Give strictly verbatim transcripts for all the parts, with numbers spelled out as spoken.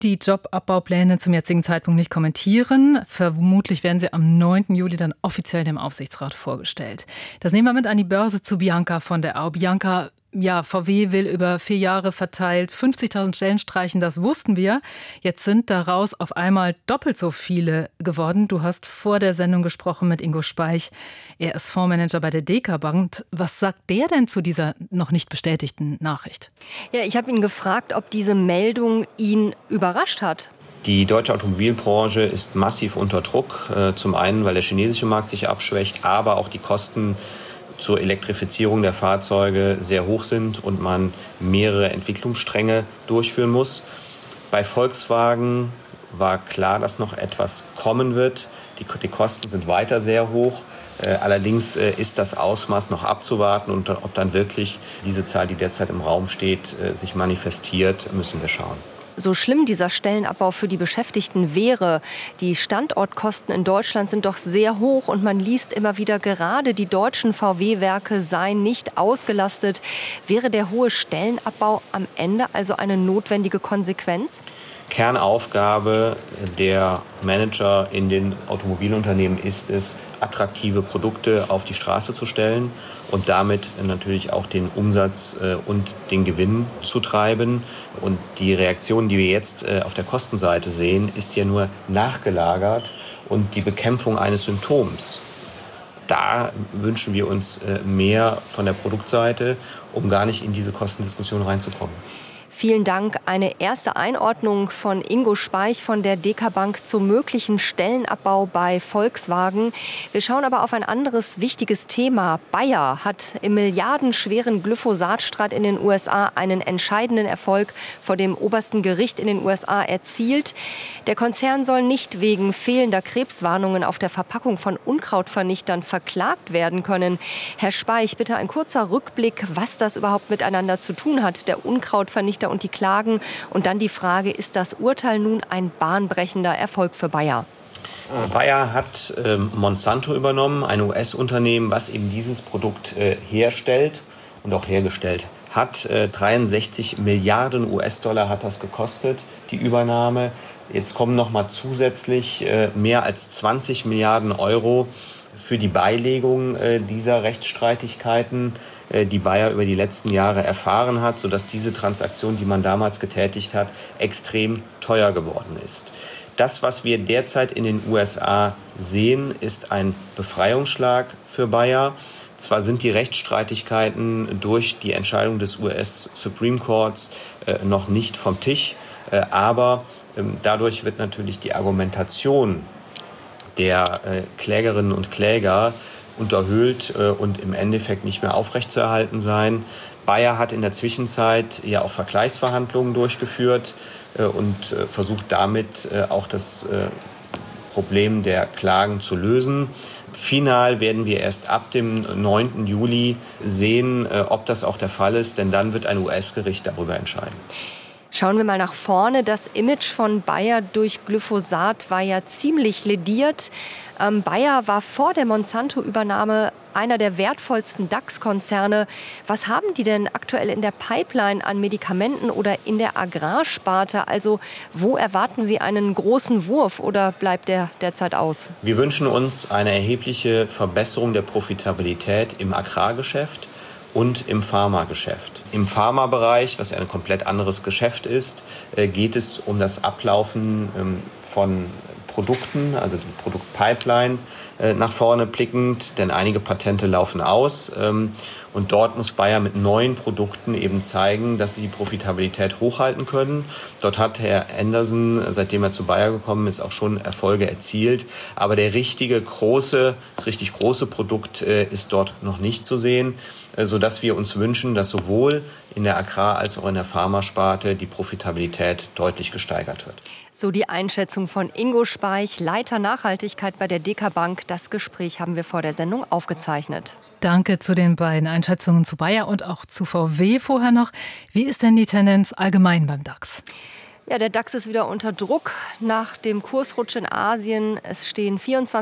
die Jobabbaupläne zum jetzigen Zeitpunkt nicht kommentieren. Vermutlich werden sie am neunten Juli dann offiziell dem Aufsichtsrat vorgestellt. Das nehmen wir mit an die Börse zu Bianca von der Au. Bianca, ja, V W will über vier Jahre verteilt fünfzigtausend Stellen streichen, das wussten wir. Jetzt sind daraus auf einmal doppelt so viele geworden. Du hast vor der Sendung gesprochen mit Ingo Speich. Er ist Fondsmanager bei der Deka Bank. Was sagt der denn zu dieser noch nicht bestätigten Nachricht? Ja, ich habe ihn gefragt, ob diese Meldung ihn überrascht hat. Die deutsche Automobilbranche ist massiv unter Druck. Zum einen, weil der chinesische Markt sich abschwächt, aber auch die Kosten zur Elektrifizierung der Fahrzeuge sehr hoch sind und man mehrere Entwicklungsstränge durchführen muss. Bei Volkswagen war klar, dass noch etwas kommen wird. Die, die Kosten sind weiter sehr hoch. Äh, allerdings äh, ist das Ausmaß noch abzuwarten und ob dann wirklich diese Zahl, die derzeit im Raum steht, äh, sich manifestiert, müssen wir schauen. So schlimm dieser Stellenabbau für die Beschäftigten wäre, die Standortkosten in Deutschland sind doch sehr hoch und man liest immer wieder, gerade die deutschen V W-Werke seien nicht ausgelastet. Wäre der hohe Stellenabbau am Ende also eine notwendige Konsequenz? Kernaufgabe der Manager in den Automobilunternehmen ist es, attraktive Produkte auf die Straße zu stellen und damit natürlich auch den Umsatz und den Gewinn zu treiben. Und die Reaktion, die wir jetzt auf der Kostenseite sehen, ist ja nur nachgelagert und die Bekämpfung eines Symptoms. Da wünschen wir uns mehr von der Produktseite, um gar nicht in diese Kostendiskussion reinzukommen. Vielen Dank. Eine erste Einordnung von Ingo Speich von der Deka Bank zum möglichen Stellenabbau bei Volkswagen. Wir schauen aber auf ein anderes wichtiges Thema. Bayer hat im milliardenschweren Glyphosatstreit in den U S A einen entscheidenden Erfolg vor dem obersten Gericht in den U S A erzielt. Der Konzern soll nicht wegen fehlender Krebswarnungen auf der Verpackung von Unkrautvernichtern verklagt werden können. Herr Speich, bitte ein kurzer Rückblick, was das überhaupt miteinander zu tun hat, der Unkrautvernichter und die Klagen. Und dann die Frage, ist das Urteil nun ein bahnbrechender Erfolg für Bayer? Bayer hat äh, Monsanto übernommen, ein U S-Unternehmen, was eben dieses Produkt äh, herstellt und auch hergestellt hat. Äh, dreiundsechzig Milliarden U S-Dollar hat das gekostet, die Übernahme. Jetzt kommen noch mal zusätzlich äh, mehr als zwanzig Milliarden Euro für die Beilegung äh, dieser Rechtsstreitigkeiten, die Bayer über die letzten Jahre erfahren hat, sodass diese Transaktion, die man damals getätigt hat, extrem teuer geworden ist. Das, was wir derzeit in den U S A sehen, ist ein Befreiungsschlag für Bayer. Zwar sind die Rechtsstreitigkeiten durch die Entscheidung des U S Supreme Courts äh, noch nicht vom Tisch, äh, aber äh, dadurch wird natürlich die Argumentation der äh, Klägerinnen und Kläger unterhöhlt äh, und im Endeffekt nicht mehr aufrechtzuerhalten sein. Bayer hat in der Zwischenzeit ja auch Vergleichsverhandlungen durchgeführt äh, und äh, versucht damit äh, auch das äh, Problem der Klagen zu lösen. Final werden wir erst ab dem neunten Juli sehen, äh, ob das auch der Fall ist, denn dann wird ein U S-Gericht darüber entscheiden. Schauen wir mal nach vorne. Das Image von Bayer durch Glyphosat war ja ziemlich lediert. Ähm, Bayer war vor der Monsanto-Übernahme einer der wertvollsten DAX-Konzerne. Was haben die denn aktuell in der Pipeline an Medikamenten oder in der Agrarsparte? Also wo erwarten Sie einen großen Wurf oder bleibt der derzeit aus? Wir wünschen uns eine erhebliche Verbesserung der Profitabilität im Agrargeschäft und im Pharmageschäft. Im Pharmabereich, was ja ein komplett anderes Geschäft ist, geht es um das Ablaufen von Produkten, also die Produktpipeline nach vorne blickend, denn einige Patente laufen aus. Und dort muss Bayer mit neuen Produkten eben zeigen, dass sie die Profitabilität hochhalten können. Dort hat Herr Anderson, seitdem er zu Bayer gekommen ist, auch schon Erfolge erzielt. Aber der richtige große, das richtig große Produkt ist dort noch nicht zu sehen, sodass wir uns wünschen, dass sowohl in der Agrar- als auch in der Pharmasparte die Profitabilität deutlich gesteigert wird. So die Einschätzung von Ingo Speich, Leiter Nachhaltigkeit bei der Deka Bank. Das Gespräch haben wir vor der Sendung aufgezeichnet. Danke zu den beiden Einschätzungen zu Bayer und auch zu V W vorher noch. Wie ist denn die Tendenz allgemein beim DAX? Ja, der DAX ist wieder unter Druck nach dem Kursrutsch in Asien. Es stehen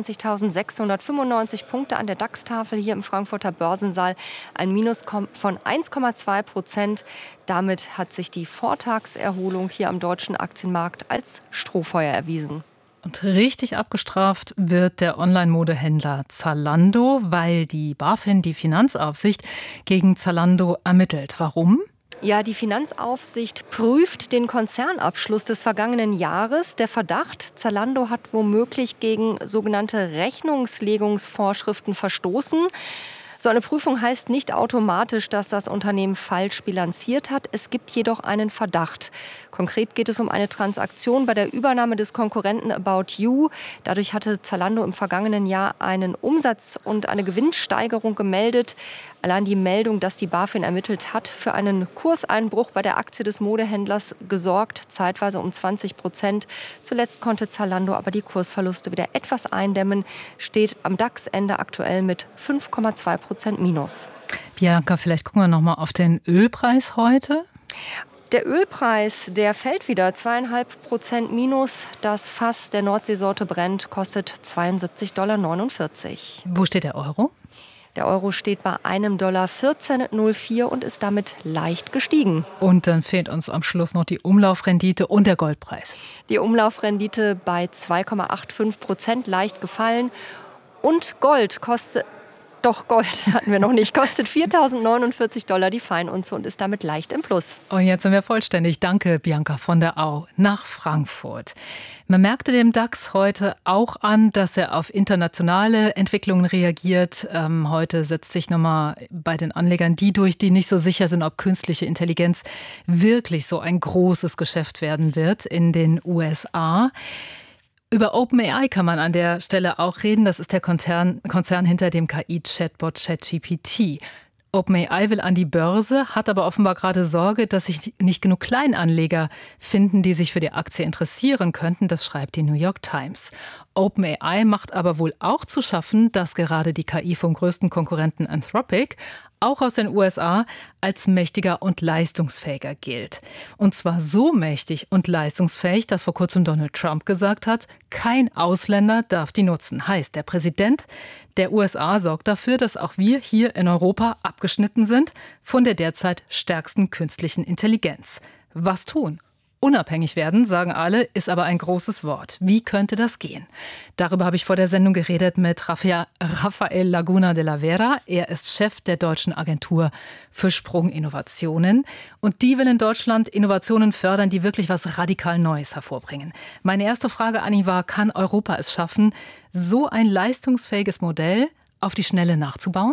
vierundzwanzigtausendsechshundertfünfundneunzig Punkte an der DAX-Tafel hier im Frankfurter Börsensaal. Ein Minus von eins Komma zwei Prozent. Damit hat sich die Vortagserholung hier am deutschen Aktienmarkt als Strohfeuer erwiesen. Und richtig abgestraft wird der Online-Modehändler Zalando, weil die BaFin, die Finanzaufsicht, gegen Zalando ermittelt. Warum? Ja, die Finanzaufsicht prüft den Konzernabschluss des vergangenen Jahres. Der Verdacht, Zalando hat womöglich gegen sogenannte Rechnungslegungsvorschriften verstoßen. So eine Prüfung heißt nicht automatisch, dass das Unternehmen falsch bilanziert hat. Es gibt jedoch einen Verdacht. Konkret geht es um eine Transaktion bei der Übernahme des Konkurrenten About You. Dadurch hatte Zalando im vergangenen Jahr einen Umsatz und eine Gewinnsteigerung gemeldet. Allein die Meldung, dass die BaFin ermittelt hat, für einen Kurseinbruch bei der Aktie des Modehändlers gesorgt, zeitweise um zwanzig Prozent. Zuletzt konnte Zalando aber die Kursverluste wieder etwas eindämmen, steht am DAX-Ende aktuell mit fünf Komma zwei Prozent Minus. Bianca, vielleicht gucken wir noch mal auf den Ölpreis heute. Der Ölpreis, der fällt wieder zweieinhalb Prozent minus. Das Fass der Nordseesorte Brent kostet zweiundsiebzig Komma neunundvierzig Dollar. Wo steht der Euro? Der Euro steht bei einem Dollar vierzehn Komma null vier und ist damit leicht gestiegen. Und dann fehlt uns am Schluss noch die Umlaufrendite und der Goldpreis. Die Umlaufrendite bei zwei Komma fünfundachtzig Prozent, leicht gefallen. Und Gold kostet... Doch, Gold hatten wir noch nicht. Kostet viertausendneunundvierzig Dollar die Feinunze und ist damit leicht im Plus. Und jetzt sind wir vollständig. Danke, Bianca von der Au nach Frankfurt. Man merkte dem DAX heute auch an, dass er auf internationale Entwicklungen reagiert. Ähm, heute setzt sich nochmal bei den Anlegern die durch, die nicht so sicher sind, ob künstliche Intelligenz wirklich so ein großes Geschäft werden wird in den U S A. Über OpenAI kann man an der Stelle auch reden. Das ist der Konzern, Konzern hinter dem K I-Chatbot ChatGPT. OpenAI will an die Börse, hat aber offenbar gerade Sorge, dass sich nicht genug Kleinanleger finden, die sich für die Aktie interessieren könnten. Das schreibt die New York Times. OpenAI macht aber wohl auch zu schaffen, dass gerade die K I vom größten Konkurrenten Anthropic auch aus den U S A als mächtiger und leistungsfähiger gilt. Und zwar so mächtig und leistungsfähig, dass vor kurzem Donald Trump gesagt hat, kein Ausländer darf die nutzen. Heißt, der Präsident der U S A sorgt dafür, dass auch wir hier in Europa abgeschnitten sind von der derzeit stärksten künstlichen Intelligenz. Was tun? Unabhängig werden, sagen alle, ist aber ein großes Wort. Wie könnte das gehen? Darüber habe ich vor der Sendung geredet mit Rafael Laguna de la Vera. Er ist Chef der Deutschen Agentur für Sprunginnovationen. Und die will in Deutschland Innovationen fördern, die wirklich was radikal Neues hervorbringen. Meine erste Frage an ihn war, kann Europa es schaffen, so ein leistungsfähiges Modell auf die Schnelle nachzubauen?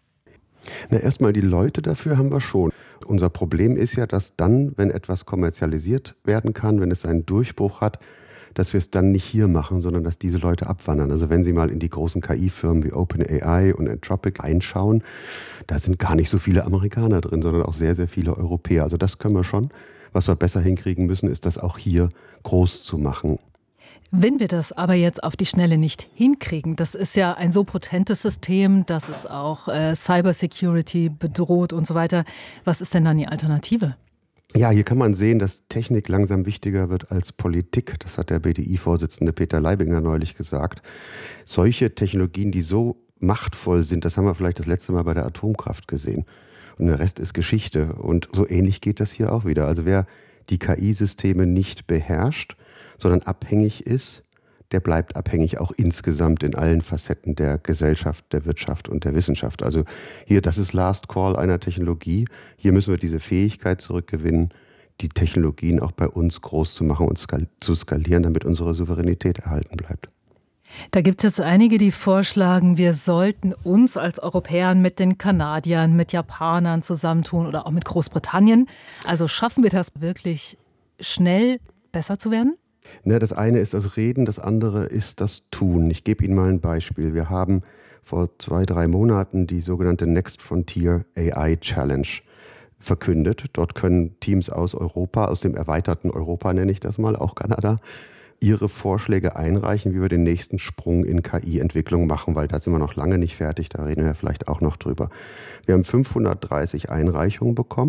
Na, erstmal die Leute dafür haben wir schon. Unser Problem ist ja, dass dann, wenn etwas kommerzialisiert werden kann, wenn es einen Durchbruch hat, dass wir es dann nicht hier machen, sondern dass diese Leute abwandern. Also wenn Sie mal in die großen K I-Firmen wie OpenAI und Anthropic einschauen, da sind gar nicht so viele Amerikaner drin, sondern auch sehr, sehr viele Europäer. Also das können wir schon. Was wir besser hinkriegen müssen, ist das auch hier groß zu machen. Wenn wir das aber jetzt auf die Schnelle nicht hinkriegen, das ist ja ein so potentes System, dass es auch äh, Cybersecurity bedroht und so weiter. Was ist denn dann die Alternative? Ja, hier kann man sehen, dass Technik langsam wichtiger wird als Politik. Das hat der B D I-Vorsitzende Peter Leibinger neulich gesagt. Solche Technologien, die so machtvoll sind, das haben wir vielleicht das letzte Mal bei der Atomkraft gesehen. Und der Rest ist Geschichte. Und so ähnlich geht das hier auch wieder. Also wer die K I-Systeme nicht beherrscht, sondern abhängig ist, der bleibt abhängig auch insgesamt in allen Facetten der Gesellschaft, der Wirtschaft und der Wissenschaft. Also hier, das ist Last Call einer Technologie. Hier müssen wir diese Fähigkeit zurückgewinnen, die Technologien auch bei uns groß zu machen und skal- zu skalieren, damit unsere Souveränität erhalten bleibt. Da gibt es jetzt einige, die vorschlagen, wir sollten uns als Europäer mit den Kanadiern, mit Japanern zusammentun oder auch mit Großbritannien. Also schaffen wir das wirklich schnell besser zu werden? Na, das eine ist das Reden, das andere ist das Tun. Ich gebe Ihnen mal ein Beispiel. Wir haben vor zwei, drei Monaten die sogenannte Next Frontier A I Challenge verkündet. Dort können Teams aus Europa, aus dem erweiterten Europa nenne ich das mal, auch Kanada, ihre Vorschläge einreichen, wie wir den nächsten Sprung in K I-Entwicklung machen, weil da sind wir noch lange nicht fertig, da reden wir vielleicht auch noch drüber. Wir haben fünfhundertdreißig Einreichungen bekommen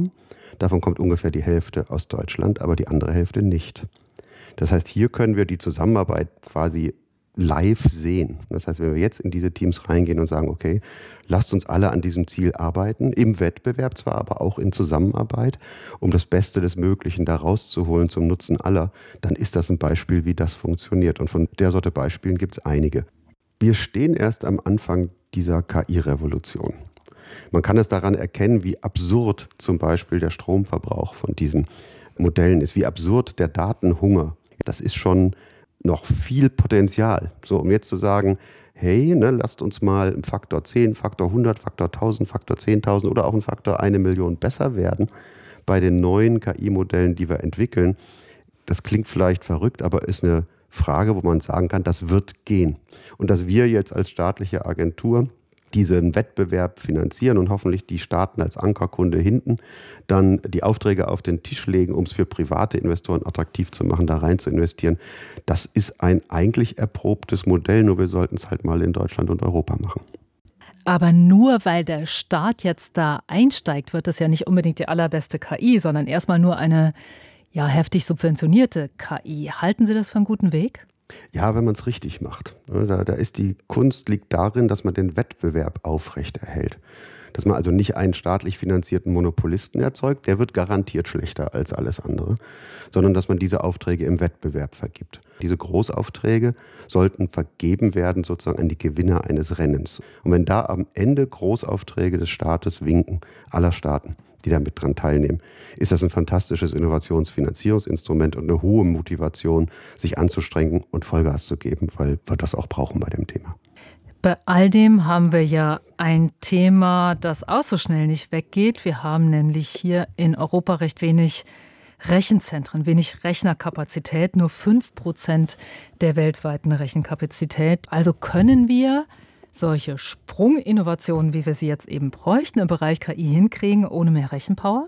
Davon kommt ungefähr die Hälfte aus Deutschland, aber die andere Hälfte nicht. Das heißt, hier können wir die Zusammenarbeit quasi live sehen. Das heißt, wenn wir jetzt in diese Teams reingehen und sagen, okay, lasst uns alle an diesem Ziel arbeiten, im Wettbewerb zwar, aber auch in Zusammenarbeit, um das Beste des Möglichen da rauszuholen zum Nutzen aller, dann ist das ein Beispiel, wie das funktioniert. Und von der Sorte Beispielen gibt es einige. Wir stehen erst am Anfang dieser K I-Revolution. Man kann es daran erkennen, wie absurd zum Beispiel der Stromverbrauch von diesen Modellen ist, wie absurd der Datenhunger. Das ist schon noch viel Potenzial. So, um jetzt zu sagen, hey, ne, lasst uns mal im Faktor zehn, Faktor hundert, Faktor tausend, Faktor zehntausend oder auch ein Faktor eine Million besser werden bei den neuen K I-Modellen, die wir entwickeln. Das klingt vielleicht verrückt, aber ist eine Frage, wo man sagen kann, das wird gehen. Und dass wir jetzt als staatliche Agentur diesen Wettbewerb finanzieren und hoffentlich die Staaten als Ankerkunde hinten dann die Aufträge auf den Tisch legen, um es für private Investoren attraktiv zu machen, da rein zu investieren. Das ist ein eigentlich erprobtes Modell, nur wir sollten es halt mal in Deutschland und Europa machen. Aber nur weil der Staat jetzt da einsteigt, wird das ja nicht unbedingt die allerbeste K I, sondern erstmal nur eine ja, heftig subventionierte K I. Halten Sie das für einen guten Weg? Ja, wenn man es richtig macht. Da, da ist die Kunst liegt darin, dass man den Wettbewerb aufrechterhält. Dass man also nicht einen staatlich finanzierten Monopolisten erzeugt, der wird garantiert schlechter als alles andere, sondern dass man diese Aufträge im Wettbewerb vergibt. Diese Großaufträge sollten vergeben werden sozusagen an die Gewinner eines Rennens. Und wenn da am Ende Großaufträge des Staates winken, aller Staaten, die damit dran teilnehmen, ist das ein fantastisches Innovationsfinanzierungsinstrument und eine hohe Motivation, sich anzustrengen und Vollgas zu geben, weil wir das auch brauchen bei dem Thema. Bei all dem haben wir ja ein Thema, das auch so schnell nicht weggeht. Wir haben nämlich hier in Europa recht wenig Rechenzentren, wenig Rechnerkapazität, nur fünf Prozent der weltweiten Rechenkapazität. Also können wir solche Sprunginnovationen, wie wir sie jetzt eben bräuchten, im Bereich K I hinkriegen, ohne mehr Rechenpower?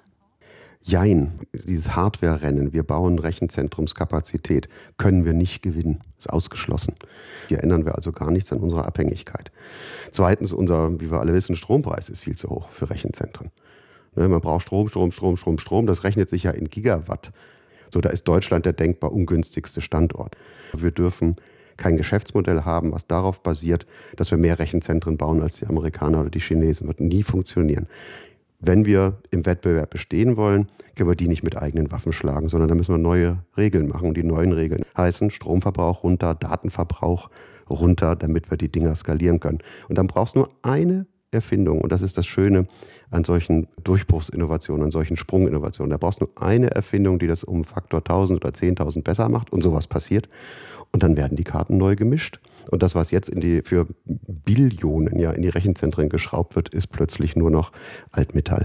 Jein, dieses Hardware-Rennen, wir bauen Rechenzentrumskapazität, können wir nicht gewinnen, ist ausgeschlossen. Hier ändern wir also gar nichts an unserer Abhängigkeit. Zweitens, unser, wie wir alle wissen, Strompreis ist viel zu hoch für Rechenzentren. Man braucht Strom, Strom, Strom, Strom, Strom, das rechnet sich ja in Gigawatt. So, da ist Deutschland der denkbar ungünstigste Standort. Wir dürfen kein Geschäftsmodell haben, was darauf basiert, dass wir mehr Rechenzentren bauen als die Amerikaner oder die Chinesen. Wird nie funktionieren. Wenn wir im Wettbewerb bestehen wollen, können wir die nicht mit eigenen Waffen schlagen, sondern da müssen wir neue Regeln machen. Und die neuen Regeln heißen Stromverbrauch runter, Datenverbrauch runter, damit wir die Dinger skalieren können. Und dann brauchst du nur eine Erfindung. Und das ist das Schöne an solchen Durchbruchsinnovationen, an solchen Sprunginnovationen. Da brauchst du nur eine Erfindung, die das um Faktor tausend oder zehntausend besser macht. Und sowas passiert. Und dann werden die Karten neu gemischt. Und das, was jetzt in die, für Billionen ja, in die Rechenzentren geschraubt wird, ist plötzlich nur noch Altmetall.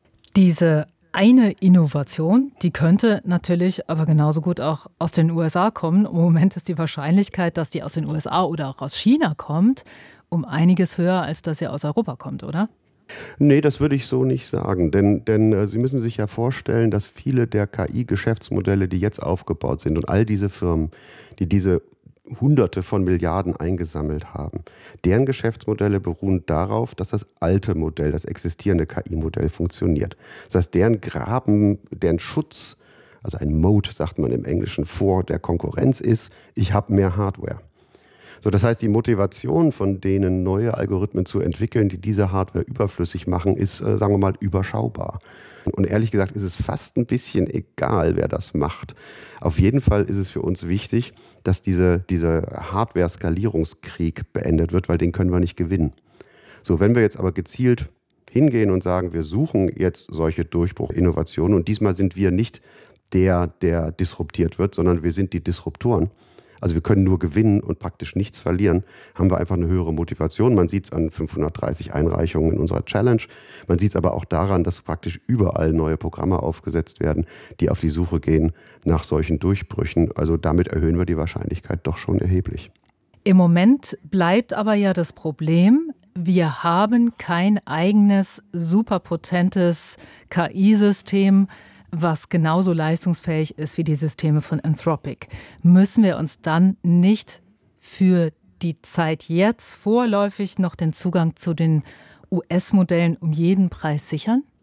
Diese eine Innovation, die könnte natürlich aber genauso gut auch aus den U S A kommen. Im Moment ist die Wahrscheinlichkeit, dass die aus den U S A oder auch aus China kommt, um einiges höher, als dass sie aus Europa kommt, oder? Nee, das würde ich so nicht sagen. Denn, denn äh, Sie müssen sich ja vorstellen, dass viele der K I-Geschäftsmodelle, die jetzt aufgebaut sind und all diese Firmen, die diese Hunderte von Milliarden eingesammelt haben, deren Geschäftsmodelle beruhen darauf, dass das alte Modell, das existierende K I-Modell funktioniert. Das heißt, deren Graben, deren Schutz, also ein Moat, sagt man im Englischen, vor der Konkurrenz ist, ich habe mehr Hardware. So, das heißt, die Motivation von denen, neue Algorithmen zu entwickeln, die diese Hardware überflüssig machen, ist, äh, sagen wir mal, überschaubar. Und ehrlich gesagt ist es fast ein bisschen egal, wer das macht. Auf jeden Fall ist es für uns wichtig, dass diese, dieser Hardware-Skalierungskrieg beendet wird, weil den können wir nicht gewinnen. So, wenn wir jetzt aber gezielt hingehen und sagen, wir suchen jetzt solche Durchbruchinnovationen und diesmal sind wir nicht der, der disruptiert wird, sondern wir sind die Disruptoren. Also wir können nur gewinnen und praktisch nichts verlieren, haben wir einfach eine höhere Motivation. Man sieht es an fünfhundertdreißig Einreichungen in unserer Challenge. Man sieht es aber auch daran, dass praktisch überall neue Programme aufgesetzt werden, die auf die Suche gehen nach solchen Durchbrüchen. Also damit erhöhen wir die Wahrscheinlichkeit doch schon erheblich. Im Moment bleibt aber ja das Problem, wir haben kein eigenes, superpotentes K I-System, was genauso leistungsfähig ist wie die Systeme von Anthropic. Müssen wir uns dann nicht für die Zeit jetzt vorläufig noch den Zugang zu den U S-Modellen um jeden Preis sichern?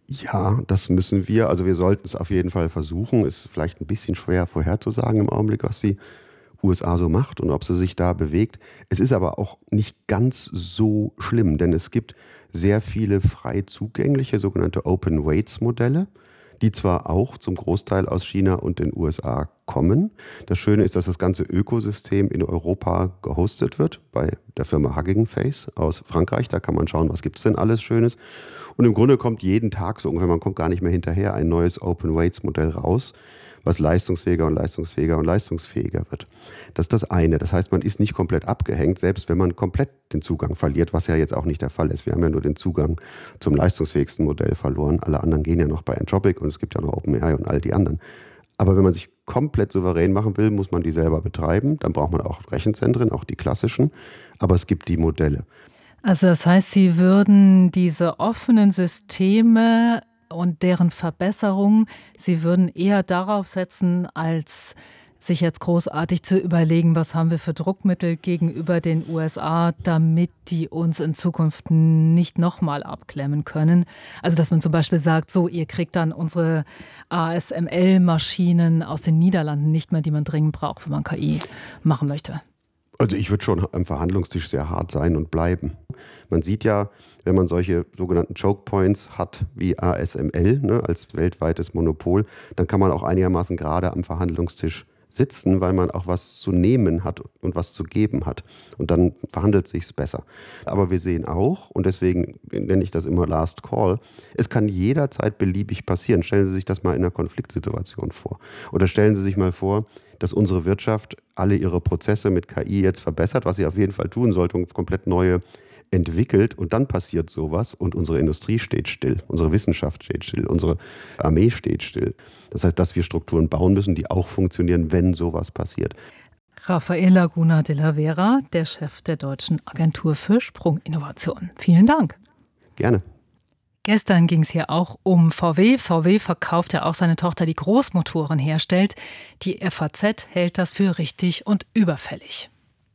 Ja, das müssen wir. Also wir sollten es auf jeden Fall versuchen. Ist vielleicht ein bisschen schwer vorherzusagen im Augenblick, was die U S A so macht und ob sie sich da bewegt. Es ist aber auch nicht ganz so schlimm, denn es gibt sehr viele frei zugängliche sogenannte Open Weights Modelle, die zwar auch zum Großteil aus China und den U S A kommen. Das Schöne ist, dass das ganze Ökosystem in Europa gehostet wird bei der Firma Hugging Face aus Frankreich. Da kann man schauen, was gibt es denn alles Schönes. Und im Grunde kommt jeden Tag so ungefähr, man kommt gar nicht mehr hinterher, ein neues Open Weights Modell raus, was leistungsfähiger und leistungsfähiger und leistungsfähiger wird. Das ist das eine. Das heißt, man ist nicht komplett abgehängt, selbst wenn man komplett den Zugang verliert, was ja jetzt auch nicht der Fall ist. Wir haben ja nur den Zugang zum leistungsfähigsten Modell verloren. Alle anderen gehen ja noch bei Anthropic und es gibt ja noch OpenAI und all die anderen. Aber wenn man sich komplett souverän machen will, muss man die selber betreiben. Dann braucht man auch Rechenzentren, auch die klassischen. Aber es gibt die Modelle. Also das heißt, Sie würden diese offenen Systeme und deren Verbesserung, Sie würden eher darauf setzen, als sich jetzt großartig zu überlegen, was haben wir für Druckmittel gegenüber den U S A, damit die uns in Zukunft nicht nochmal abklemmen können. Also dass man zum Beispiel sagt, so, ihr kriegt dann unsere A S M L-Maschinen aus den Niederlanden nicht mehr, die man dringend braucht, wenn man K I machen möchte. Also ich würde schon am Verhandlungstisch sehr hart sein und bleiben. Man sieht ja, wenn man solche sogenannten Choke Points hat wie A S M L, ne, als weltweites Monopol, dann kann man auch einigermaßen gerade am Verhandlungstisch sitzen, weil man auch was zu nehmen hat und was zu geben hat. Und dann verhandelt sich's besser. Aber wir sehen auch, und deswegen nenne ich das immer Last Call, es kann jederzeit beliebig passieren. Stellen Sie sich das mal in einer Konfliktsituation vor. Oder stellen Sie sich mal vor, dass unsere Wirtschaft alle ihre Prozesse mit K I jetzt verbessert, was sie auf jeden Fall tun sollte und komplett neue entwickelt. Und dann passiert sowas und unsere Industrie steht still, unsere Wissenschaft steht still, unsere Armee steht still. Das heißt, dass wir Strukturen bauen müssen, die auch funktionieren, wenn sowas passiert. Rafael Laguna de la Vera, der Chef der Deutschen Agentur für Sprunginnovation. Vielen Dank. Gerne. Gestern ging es hier auch um V W. V W verkauft ja auch seine Tochter, die Großmotoren herstellt. Die F A Z hält das für richtig und überfällig.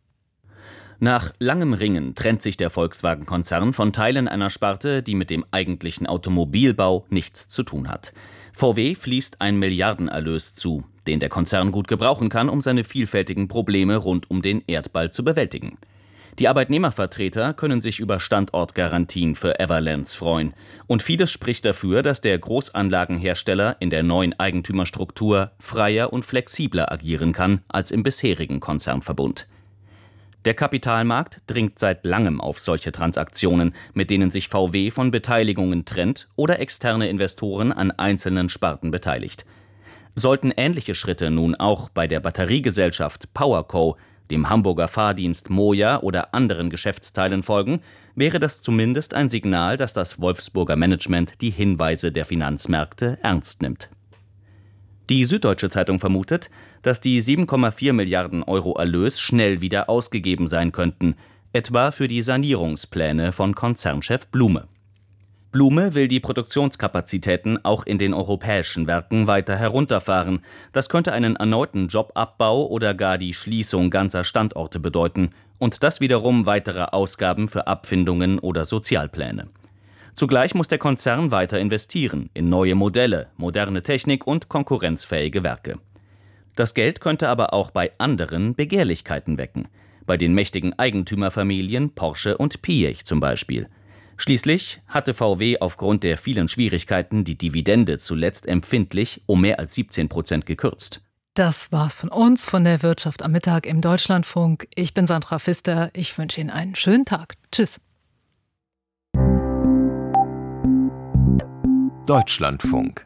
Nach langem Ringen trennt sich der Volkswagen-Konzern von Teilen einer Sparte, die mit dem eigentlichen Automobilbau nichts zu tun hat. V W fließt ein Milliardenerlös zu, den der Konzern gut gebrauchen kann, um seine vielfältigen Probleme rund um den Erdball zu bewältigen. Die Arbeitnehmervertreter können sich über Standortgarantien für Everlands freuen. Und vieles spricht dafür, dass der Großanlagenhersteller in der neuen Eigentümerstruktur freier und flexibler agieren kann als im bisherigen Konzernverbund. Der Kapitalmarkt dringt seit langem auf solche Transaktionen, mit denen sich V W von Beteiligungen trennt oder externe Investoren an einzelnen Sparten beteiligt. Sollten ähnliche Schritte nun auch bei der Batteriegesellschaft PowerCo, dem Hamburger Fahrdienst Moja oder anderen Geschäftsteilen folgen, wäre das zumindest ein Signal, dass das Wolfsburger Management die Hinweise der Finanzmärkte ernst nimmt. Die Süddeutsche Zeitung vermutet, dass die sieben Komma vier Milliarden Euro Erlös schnell wieder ausgegeben sein könnten, etwa für die Sanierungspläne von Konzernchef Blume. Blume will die Produktionskapazitäten auch in den europäischen Werken weiter herunterfahren. Das könnte einen erneuten Jobabbau oder gar die Schließung ganzer Standorte bedeuten und das wiederum weitere Ausgaben für Abfindungen oder Sozialpläne. Zugleich muss der Konzern weiter investieren in neue Modelle, moderne Technik und konkurrenzfähige Werke. Das Geld könnte aber auch bei anderen Begehrlichkeiten wecken. Bei den mächtigen Eigentümerfamilien Porsche und Piech zum Beispiel. Schließlich hatte V W aufgrund der vielen Schwierigkeiten die Dividende zuletzt empfindlich um mehr als siebzehn Prozent gekürzt. Das war's von uns, von der Wirtschaft am Mittag im Deutschlandfunk. Ich bin Sandra Pfister. Ich wünsche Ihnen einen schönen Tag. Tschüss. Deutschlandfunk.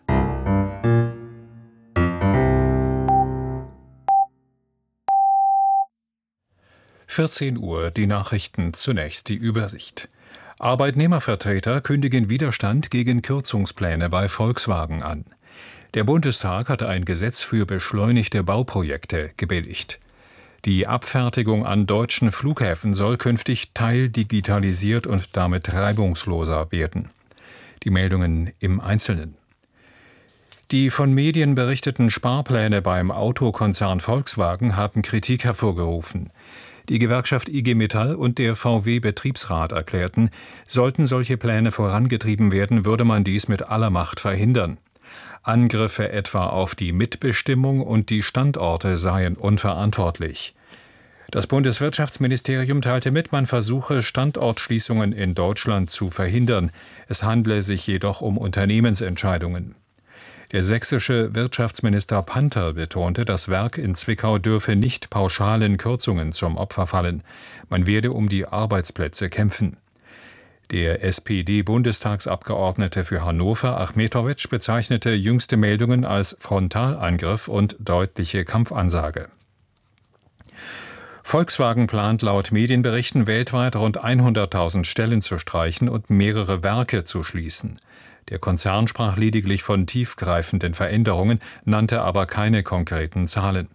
vierzehn Uhr, die Nachrichten, zunächst die Übersicht. Arbeitnehmervertreter kündigen Widerstand gegen Kürzungspläne bei Volkswagen an. Der Bundestag hatte ein Gesetz für beschleunigte Bauprojekte gebilligt. Die Abfertigung an deutschen Flughäfen soll künftig teildigitalisiert und damit reibungsloser werden. Die Meldungen im Einzelnen. Die von Medien berichteten Sparpläne beim Autokonzern Volkswagen haben Kritik hervorgerufen. Die Gewerkschaft I G Metall und der V W-Betriebsrat erklärten, sollten solche Pläne vorangetrieben werden, würde man dies mit aller Macht verhindern. Angriffe etwa auf die Mitbestimmung und die Standorte seien unverantwortlich. Das Bundeswirtschaftsministerium teilte mit, man versuche, Standortschließungen in Deutschland zu verhindern. Es handle sich jedoch um Unternehmensentscheidungen. Der sächsische Wirtschaftsminister Panther betonte, das Werk in Zwickau dürfe nicht pauschalen Kürzungen zum Opfer fallen. Man werde um die Arbeitsplätze kämpfen. Der S P D-Bundestagsabgeordnete für Hannover, Achmetowitsch, bezeichnete jüngste Meldungen als Frontalangriff und deutliche Kampfansage. Volkswagen plant laut Medienberichten weltweit rund hunderttausend Stellen zu streichen und mehrere Werke zu schließen. Der Konzern sprach lediglich von tiefgreifenden Veränderungen, nannte aber keine konkreten Zahlen.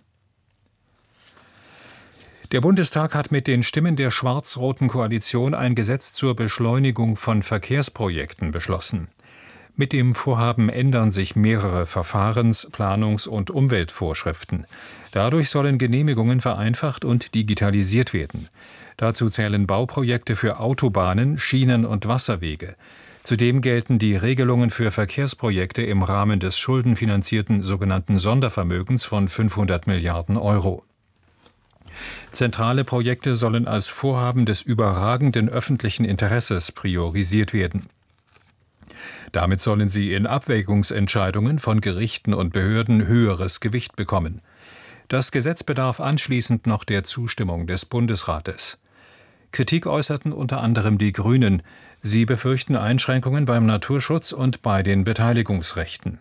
Der Bundestag hat mit den Stimmen der schwarz-roten Koalition ein Gesetz zur Beschleunigung von Verkehrsprojekten beschlossen. Mit dem Vorhaben ändern sich mehrere Verfahrens-, Planungs- und Umweltvorschriften. Dadurch sollen Genehmigungen vereinfacht und digitalisiert werden. Dazu zählen Bauprojekte für Autobahnen, Schienen- und Wasserwege. Zudem gelten die Regelungen für Verkehrsprojekte im Rahmen des schuldenfinanzierten sogenannten Sondervermögens von fünfhundert Milliarden Euro. Zentrale Projekte sollen als Vorhaben des überragenden öffentlichen Interesses priorisiert werden. Damit sollen sie in Abwägungsentscheidungen von Gerichten und Behörden höheres Gewicht bekommen. Das Gesetz bedarf anschließend noch der Zustimmung des Bundesrates. Kritik äußerten unter anderem die Grünen. Sie befürchten Einschränkungen beim Naturschutz und bei den Beteiligungsrechten.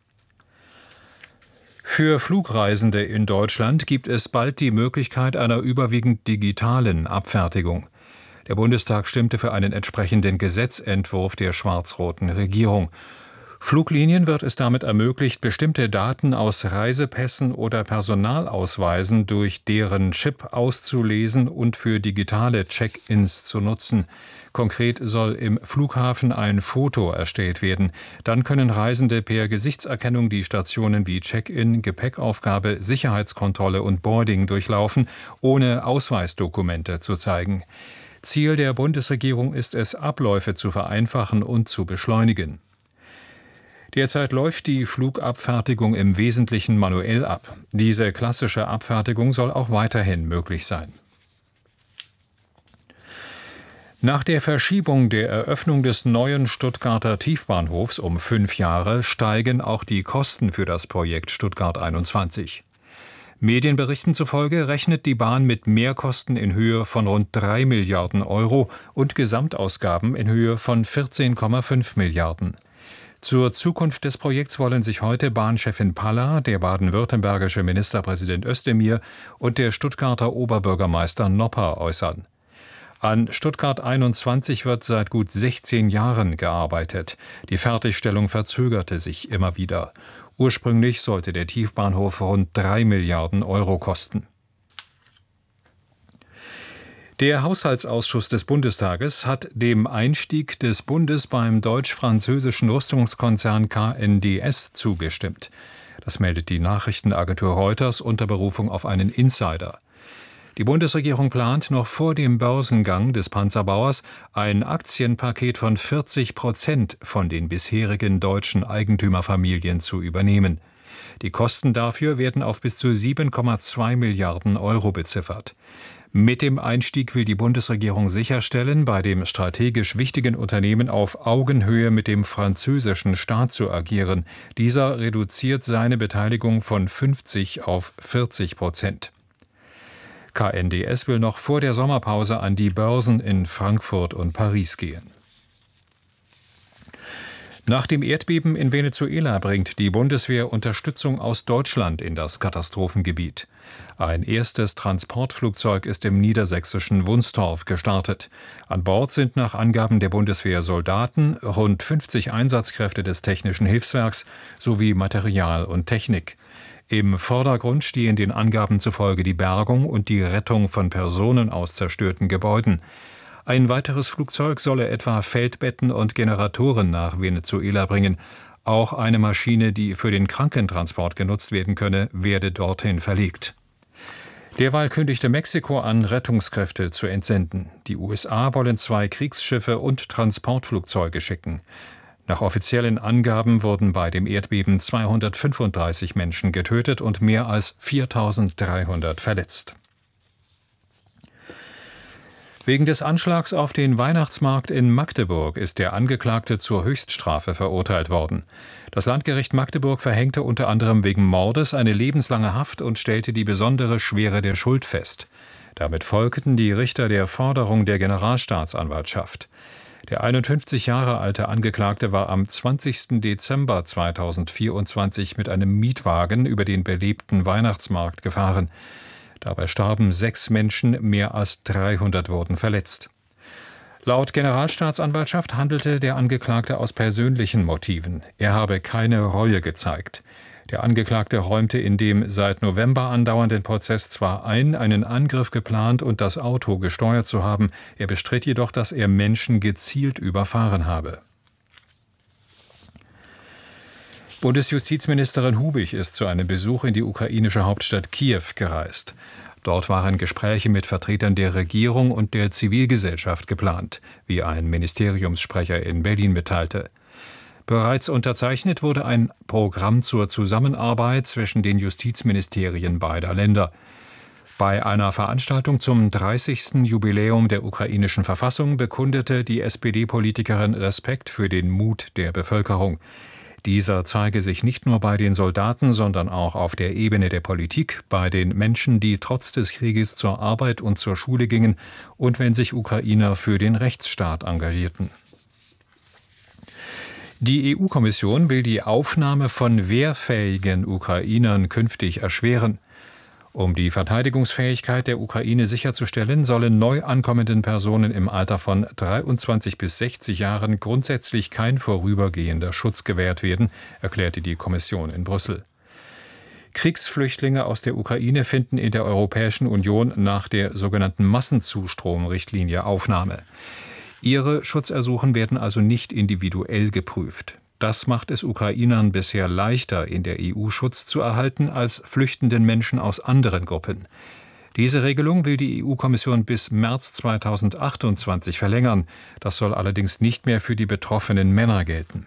Für Flugreisende in Deutschland gibt es bald die Möglichkeit einer überwiegend digitalen Abfertigung. Der Bundestag stimmte für einen entsprechenden Gesetzentwurf der schwarz-roten Regierung. Fluglinien wird es damit ermöglicht, bestimmte Daten aus Reisepässen oder Personalausweisen durch deren Chip auszulesen und für digitale Check-ins zu nutzen. Konkret soll im Flughafen ein Foto erstellt werden. Dann können Reisende per Gesichtserkennung die Stationen wie Check-in, Gepäckaufgabe, Sicherheitskontrolle und Boarding durchlaufen, ohne Ausweisdokumente zu zeigen. Ziel der Bundesregierung ist es, Abläufe zu vereinfachen und zu beschleunigen. Derzeit läuft die Flugabfertigung im Wesentlichen manuell ab. Diese klassische Abfertigung soll auch weiterhin möglich sein. Nach der Verschiebung der Eröffnung des neuen Stuttgarter Tiefbahnhofs um fünf Jahre steigen auch die Kosten für das Projekt Stuttgart einundzwanzig. Medienberichten zufolge rechnet die Bahn mit Mehrkosten in Höhe von rund drei Milliarden Euro und Gesamtausgaben in Höhe von vierzehn Komma fünf Milliarden. Zur Zukunft des Projekts wollen sich heute Bahnchefin Palla, der baden-württembergische Ministerpräsident Özdemir und der Stuttgarter Oberbürgermeister Nopper äußern. An Stuttgart einundzwanzig wird seit gut sechzehn Jahren gearbeitet. Die Fertigstellung verzögerte sich immer wieder. Ursprünglich sollte der Tiefbahnhof rund drei Milliarden Euro kosten. Der Haushaltsausschuss des Bundestages hat dem Einstieg des Bundes beim deutsch-französischen Rüstungskonzern K N D S zugestimmt. Das meldet die Nachrichtenagentur Reuters unter Berufung auf einen Insider. Die Bundesregierung plant noch vor dem Börsengang des Panzerbauers ein Aktienpaket von vierzig Prozent von den bisherigen deutschen Eigentümerfamilien zu übernehmen. Die Kosten dafür werden auf bis zu sieben Komma zwei Milliarden Euro beziffert. Mit dem Einstieg will die Bundesregierung sicherstellen, bei dem strategisch wichtigen Unternehmen auf Augenhöhe mit dem französischen Staat zu agieren. Dieser reduziert seine Beteiligung von fünfzig auf vierzig Prozent. K N D S will noch vor der Sommerpause an die Börsen in Frankfurt und Paris gehen. Nach dem Erdbeben in Venezuela bringt die Bundeswehr Unterstützung aus Deutschland in das Katastrophengebiet. Ein erstes Transportflugzeug ist im niedersächsischen Wunstorf gestartet. An Bord sind nach Angaben der Bundeswehr Soldaten, rund fünfzig Einsatzkräfte des Technischen Hilfswerks sowie Material und Technik. Im Vordergrund stehen den Angaben zufolge die Bergung und die Rettung von Personen aus zerstörten Gebäuden. Ein weiteres Flugzeug solle etwa Feldbetten und Generatoren nach Venezuela bringen. Auch eine Maschine, die für den Krankentransport genutzt werden könne, werde dorthin verlegt. Derweil kündigte Mexiko an, Rettungskräfte zu entsenden. Die U S A wollen zwei Kriegsschiffe und Transportflugzeuge schicken. Nach offiziellen Angaben wurden bei dem Erdbeben zweihundertfünfunddreißig Menschen getötet und mehr als viertausenddreihundert verletzt. Wegen des Anschlags auf den Weihnachtsmarkt in Magdeburg ist der Angeklagte zur Höchststrafe verurteilt worden. Das Landgericht Magdeburg verhängte unter anderem wegen Mordes eine lebenslange Haft und stellte die besondere Schwere der Schuld fest. Damit folgten die Richter der Forderung der Generalstaatsanwaltschaft. Der einundfünfzig Jahre alte Angeklagte war am zwanzigsten Dezember zweitausendvierundzwanzig mit einem Mietwagen über den belebten Weihnachtsmarkt gefahren. Dabei starben sechs Menschen, mehr als dreihundert wurden verletzt. Laut Generalstaatsanwaltschaft handelte der Angeklagte aus persönlichen Motiven. Er habe keine Reue gezeigt. Der Angeklagte räumte in dem seit November andauernden Prozess zwar ein, einen Angriff geplant und das Auto gesteuert zu haben, er bestritt jedoch, dass er Menschen gezielt überfahren habe. Bundesjustizministerin Hubig ist zu einem Besuch in die ukrainische Hauptstadt Kiew gereist. Dort waren Gespräche mit Vertretern der Regierung und der Zivilgesellschaft geplant, wie ein Ministeriumssprecher in Berlin mitteilte. Bereits unterzeichnet wurde ein Programm zur Zusammenarbeit zwischen den Justizministerien beider Länder. Bei einer Veranstaltung zum dreißigsten Jubiläum der ukrainischen Verfassung bekundete die S P D-Politikerin Respekt für den Mut der Bevölkerung. Dieser zeige sich nicht nur bei den Soldaten, sondern auch auf der Ebene der Politik, bei den Menschen, die trotz des Krieges zur Arbeit und zur Schule gingen und wenn sich Ukrainer für den Rechtsstaat engagierten. Die E U-Kommission will die Aufnahme von wehrfähigen Ukrainern künftig erschweren. Um die Verteidigungsfähigkeit der Ukraine sicherzustellen, sollen neu ankommenden Personen im Alter von dreiundzwanzig bis sechzig Jahren grundsätzlich kein vorübergehender Schutz gewährt werden, erklärte die Kommission in Brüssel. Kriegsflüchtlinge aus der Ukraine finden in der Europäischen Union nach der sogenannten Massenzustromrichtlinie Aufnahme. Ihre Schutzersuchen werden also nicht individuell geprüft. Das macht es Ukrainern bisher leichter, in der E U Schutz zu erhalten, als flüchtenden Menschen aus anderen Gruppen. Diese Regelung will die E U-Kommission bis März zweitausendachtundzwanzig verlängern. Das soll allerdings nicht mehr für die betroffenen Männer gelten.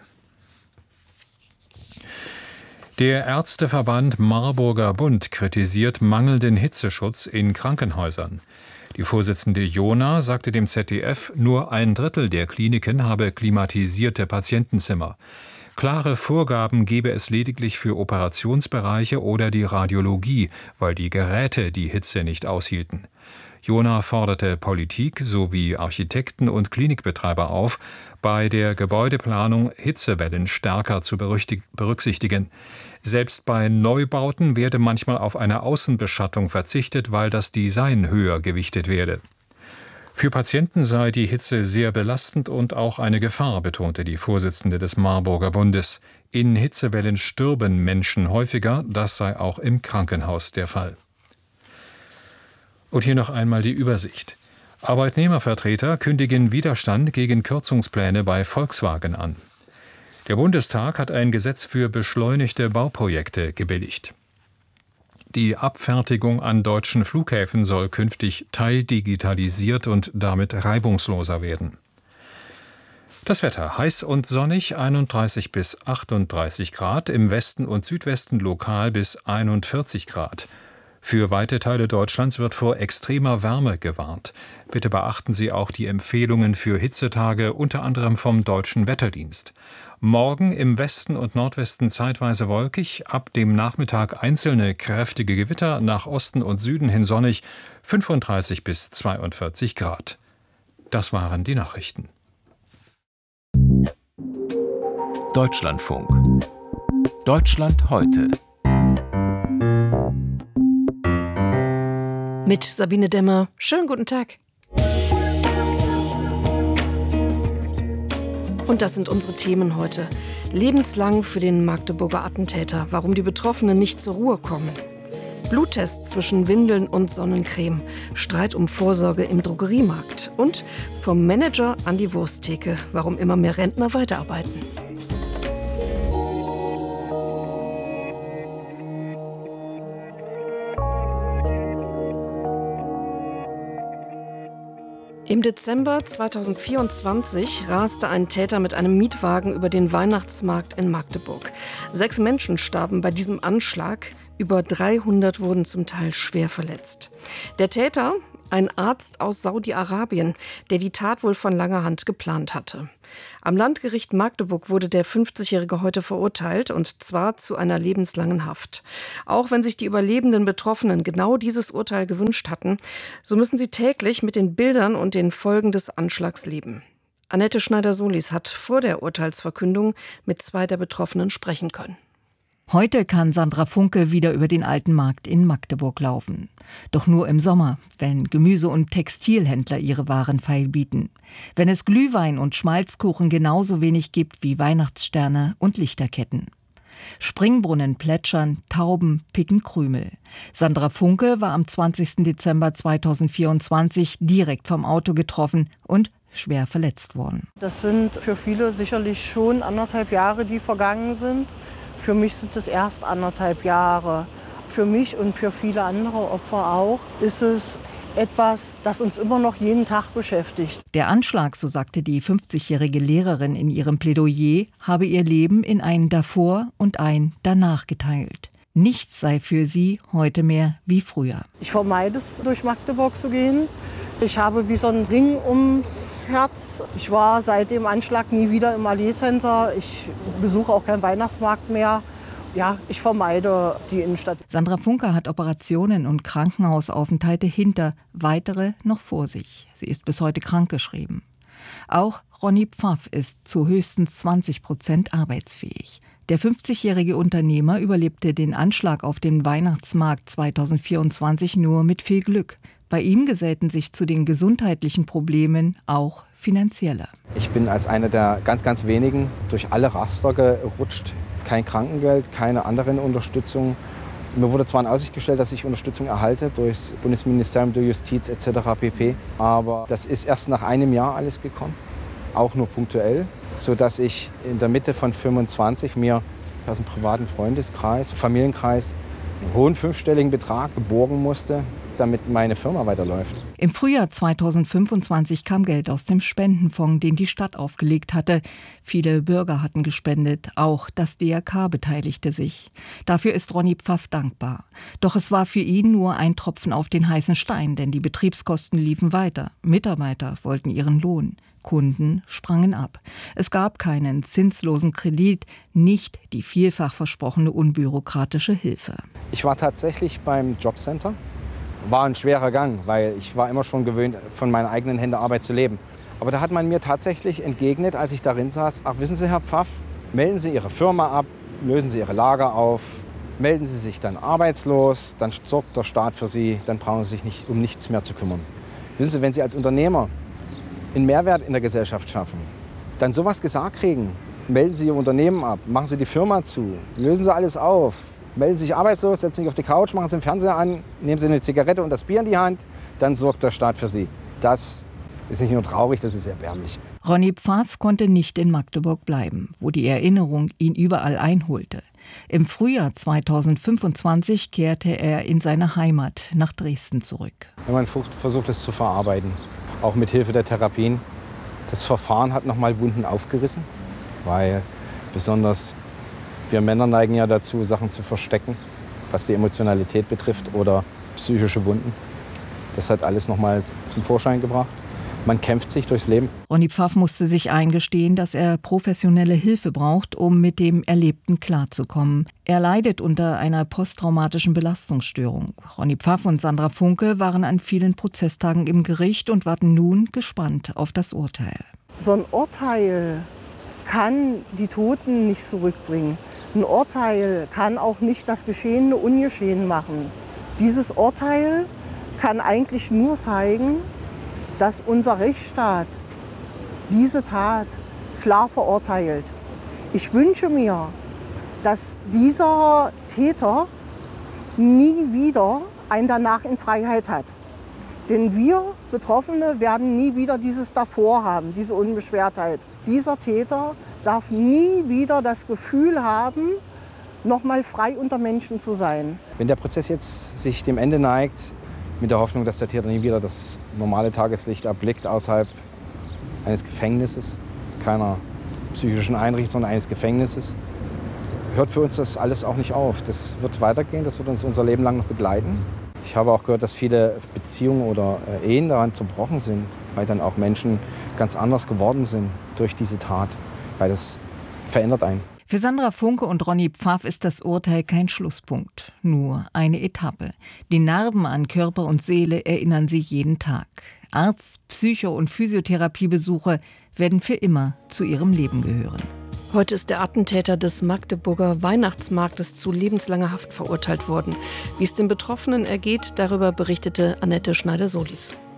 Der Ärzteverband Marburger Bund kritisiert mangelnden Hitzeschutz in Krankenhäusern. Die Vorsitzende Jona sagte dem Z D F, nur ein Drittel der Kliniken habe klimatisierte Patientenzimmer. Klare Vorgaben gebe es lediglich für Operationsbereiche oder die Radiologie, weil die Geräte die Hitze nicht aushielten. Jona forderte Politik sowie Architekten und Klinikbetreiber auf, bei der Gebäudeplanung Hitzewellen stärker zu berücksichtigen. Selbst bei Neubauten werde manchmal auf eine Außenbeschattung verzichtet, weil das Design höher gewichtet werde. Für Patienten sei die Hitze sehr belastend und auch eine Gefahr, betonte die Vorsitzende des Marburger Bundes. In Hitzewellen stürben Menschen häufiger, das sei auch im Krankenhaus der Fall. Und hier noch einmal die Übersicht. Arbeitnehmervertreter kündigen Widerstand gegen Kürzungspläne bei Volkswagen an. Der Bundestag hat ein Gesetz für beschleunigte Bauprojekte gebilligt. Die Abfertigung an deutschen Flughäfen soll künftig teildigitalisiert und damit reibungsloser werden. Das Wetter heiß und sonnig, einunddreißig bis achtunddreißig Grad, im Westen und Südwesten lokal bis einundvierzig Grad. Für weite Teile Deutschlands wird vor extremer Wärme gewarnt. Bitte beachten Sie auch die Empfehlungen für Hitzetage, unter anderem vom Deutschen Wetterdienst. Morgen im Westen und Nordwesten zeitweise wolkig, ab dem Nachmittag einzelne kräftige Gewitter, nach Osten und Süden hin sonnig, fünfunddreißig bis zweiundvierzig Grad. Das waren die Nachrichten. Deutschlandfunk. Deutschland heute. Mit Sabine Dämmer. Schönen guten Tag. Und das sind unsere Themen heute. Lebenslang für den Magdeburger Attentäter. Warum die Betroffenen nicht zur Ruhe kommen. Bluttest zwischen Windeln und Sonnencreme. Streit um Vorsorge im Drogeriemarkt. Und vom Manager an die Wursttheke. Warum immer mehr Rentner weiterarbeiten. Im Dezember zweitausendvierundzwanzig raste ein Täter mit einem Mietwagen über den Weihnachtsmarkt in Magdeburg. Sechs Menschen starben bei diesem Anschlag, über dreihundert wurden zum Teil schwer verletzt. Der Täter, ein Arzt aus Saudi-Arabien, der die Tat wohl von langer Hand geplant hatte. Am Landgericht Magdeburg wurde der fünfzigjährige heute verurteilt, und zwar zu einer lebenslangen Haft. Auch wenn sich die überlebenden Betroffenen genau dieses Urteil gewünscht hatten, so müssen sie täglich mit den Bildern und den Folgen des Anschlags leben. Annette Schneider-Solis hat vor der Urteilsverkündung mit zwei der Betroffenen sprechen können. Heute kann Sandra Funke wieder über den alten Markt in Magdeburg laufen. Doch nur im Sommer, wenn Gemüse- und Textilhändler ihre Waren feilbieten. Wenn es Glühwein und Schmalzkuchen genauso wenig gibt wie Weihnachtssterne und Lichterketten. Springbrunnen plätschern, Tauben picken Krümel. Sandra Funke war am zwanzigsten Dezember zweitausendvierundzwanzig direkt vom Auto getroffen und schwer verletzt worden. Das sind für viele sicherlich schon anderthalb Jahre, die vergangen sind. Für mich sind es erst anderthalb Jahre. Für mich und für viele andere Opfer auch ist es etwas, das uns immer noch jeden Tag beschäftigt. Der Anschlag, so sagte die fünfzigjährige Lehrerin in ihrem Plädoyer, habe ihr Leben in ein Davor und ein Danach geteilt. Nichts sei für sie heute mehr wie früher. Ich vermeide es, durch Magdeburg zu gehen. Ich habe wie so einen Ring ums Herz. Ich war seit dem Anschlag nie wieder im Allee Center. Ich besuche auch keinen Weihnachtsmarkt mehr. Ja, ich vermeide die Innenstadt. Sandra Funke hat Operationen und Krankenhausaufenthalte hinter, weitere noch vor sich. Sie ist bis heute krankgeschrieben. Auch Ronny Pfaff ist zu höchstens zwanzig Prozent arbeitsfähig. Der fünfzigjährige Unternehmer überlebte den Anschlag auf den Weihnachtsmarkt zweitausendvierundzwanzig nur mit viel Glück. Bei ihm gesellten sich zu den gesundheitlichen Problemen auch finanzielle. Ich bin als einer der ganz, ganz wenigen durch alle Raster gerutscht. Kein Krankengeld, keine anderen Unterstützung. Mir wurde zwar in Aussicht gestellt, dass ich Unterstützung erhalte durch das Bundesministerium der Justiz et cetera pp. Aber das ist erst nach einem Jahr alles gekommen, auch nur punktuell, sodass ich in der Mitte von fünfundzwanzig mir aus dem privaten Freundeskreis, Familienkreis einen hohen fünfstelligen Betrag geborgen musste, damit meine Firma weiterläuft. Im Frühjahr zweitausendfünfundzwanzig kam Geld aus dem Spendenfonds, den die Stadt aufgelegt hatte. Viele Bürger hatten gespendet, auch das D R K beteiligte sich. Dafür ist Ronny Pfaff dankbar. Doch es war für ihn nur ein Tropfen auf den heißen Stein, denn die Betriebskosten liefen weiter. Mitarbeiter wollten ihren Lohn. Kunden sprangen ab. Es gab keinen zinslosen Kredit, nicht die vielfach versprochene unbürokratische Hilfe. Ich war tatsächlich beim Jobcenter. War ein schwerer Gang, weil ich war immer schon gewöhnt, von meinen eigenen Händen Arbeit zu leben. Aber da hat man mir tatsächlich entgegnet, als ich darin saß, ach, wissen Sie, Herr Pfaff, melden Sie Ihre Firma ab, lösen Sie Ihre Lager auf, melden Sie sich dann arbeitslos, dann sorgt der Staat für Sie, dann brauchen Sie sich nicht, um nichts mehr zu kümmern. Wissen Sie, wenn Sie als Unternehmer einen Mehrwert in der Gesellschaft schaffen, dann sowas gesagt kriegen, melden Sie Ihr Unternehmen ab, machen Sie die Firma zu, lösen Sie alles auf. Melden Sie sich arbeitslos, setzen sich auf die Couch, machen Sie den Fernseher an, nehmen Sie eine Zigarette und das Bier in die Hand, dann sorgt der Staat für Sie. Das ist nicht nur traurig, das ist erbärmlich. Ronny Pfaff konnte nicht in Magdeburg bleiben, wo die Erinnerung ihn überall einholte. Im Frühjahr zweitausendfünfundzwanzig kehrte er in seine Heimat nach Dresden zurück. Wenn man versucht, es zu verarbeiten, auch mit Hilfe der Therapien. Das Verfahren hat nochmal Wunden aufgerissen, weil besonders wir Männer neigen ja dazu, Sachen zu verstecken, was die Emotionalität betrifft oder psychische Wunden. Das hat alles noch mal zum Vorschein gebracht. Man kämpft sich durchs Leben. Ronny Pfaff musste sich eingestehen, dass er professionelle Hilfe braucht, um mit dem Erlebten klarzukommen. Er leidet unter einer posttraumatischen Belastungsstörung. Ronny Pfaff und Sandra Funke waren an vielen Prozesstagen im Gericht und warten nun gespannt auf das Urteil. So ein Urteil kann die Toten nicht zurückbringen. Ein Urteil kann auch nicht das Geschehene ungeschehen machen. Dieses Urteil kann eigentlich nur zeigen, dass unser Rechtsstaat diese Tat klar verurteilt. Ich wünsche mir, dass dieser Täter nie wieder ein Danach in Freiheit hat. Denn wir Betroffene werden nie wieder dieses Davor haben, diese Unbeschwertheit. Dieser Täter darf nie wieder das Gefühl haben, noch mal frei unter Menschen zu sein. Wenn der Prozess jetzt sich dem Ende neigt, mit der Hoffnung, dass der Täter nie wieder das normale Tageslicht erblickt außerhalb eines Gefängnisses, keiner psychischen Einrichtung, sondern eines Gefängnisses. Hört für uns das alles auch nicht auf. Das wird weitergehen, das wird uns unser Leben lang noch begleiten. Ich habe auch gehört, dass viele Beziehungen oder Ehen daran zerbrochen sind, weil dann auch Menschen ganz anders geworden sind durch diese Tat, weil das verändert einen. Für Sandra Funke und Ronny Pfaff ist das Urteil kein Schlusspunkt, nur eine Etappe. Die Narben an Körper und Seele erinnern sie jeden Tag. Arzt-, Psycho- und Physiotherapiebesuche werden für immer zu ihrem Leben gehören. Heute ist der Attentäter des Magdeburger Weihnachtsmarktes zu lebenslanger Haft verurteilt worden. Wie es den Betroffenen ergeht, darüber berichtete Annette Schneider-Solis.